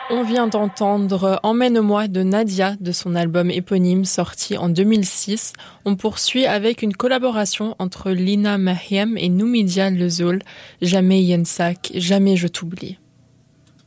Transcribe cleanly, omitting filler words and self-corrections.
On vient d'entendre Emmène-moi de Nadia de son album éponyme sorti en 2006. On poursuit avec une collaboration entre Lina Mahiam et Noumidia Lezoul. Jamais Yensak, jamais je t'oublie.